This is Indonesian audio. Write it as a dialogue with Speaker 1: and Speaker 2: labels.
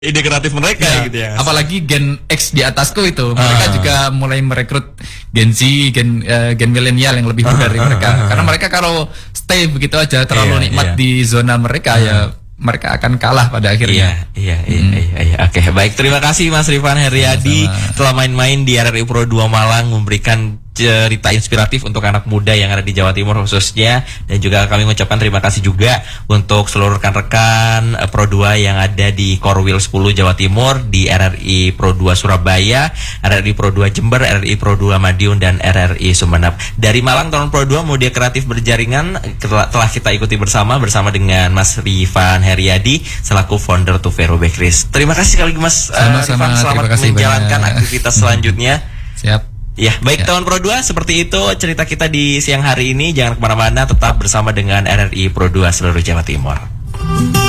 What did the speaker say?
Speaker 1: ide kreatif mereka
Speaker 2: Ya,
Speaker 1: gitu ya.
Speaker 2: apalagi Gen X di atasku itu, mereka juga mulai merekrut Gen Z, Gen milenial yang lebih muda dari mereka. Karena mereka kalau stay begitu aja terlalu nikmat di zona mereka ya mereka akan kalah pada akhirnya.
Speaker 1: Iya. Oke, baik. Terima kasih Mas Rifan Heriadi telah main-main di RRI Pro 2 Malang memberikan cerita inspiratif untuk anak muda yang ada di Jawa Timur khususnya, dan juga kami mengucapkan terima kasih juga untuk seluruh rekan-rekan Pro 2 yang ada di Korwil 10 Jawa Timur, di RRI Pro 2 Surabaya, RRI Pro 2 Jember, RRI Pro 2 Madiun, dan RRI Sumeneb. Dari Malang tahun Pro 2 Media Kreatif Berjaringan telah kita ikuti bersama dengan Mas Rifan Heriadi selaku founder Tuvero Bakeries. Terima kasih sekali lagi Mas Rifan, selamat menjalankan aktivitas selanjutnya.
Speaker 2: Siap.
Speaker 1: Ya, baik tahun Pro 2 seperti itu cerita kita di siang hari ini. Jangan kemana-mana, tetap bersama dengan RRI Pro 2 seluruh Jawa Timur.